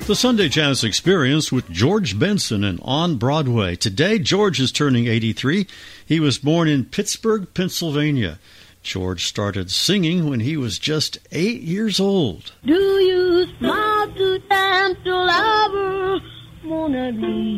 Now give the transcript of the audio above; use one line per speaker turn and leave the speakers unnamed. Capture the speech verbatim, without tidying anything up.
The Sunday Jazz Experience with George Benson and On Broadway. Today, George is turning eighty-three. He was born in Pittsburgh, Pennsylvania. George started singing when he was just eight years old.
Do you smile to dance to lover, Mona Lisa?